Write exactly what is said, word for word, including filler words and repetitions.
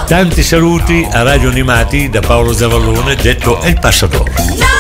Tanti saluti a Radio Animati da Paolo Zavallone, detto El Passatore.